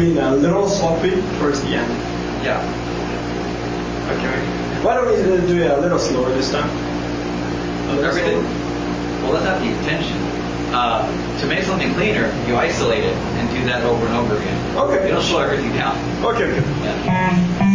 clean a little sloppy towards the end. Yeah. Okay. Why don't we do it a little slower this time? Everything? Well, that's not the intention. To make something cleaner, you isolate it and do that over and over again. Okay. It'll slow everything down. Okay. Yeah.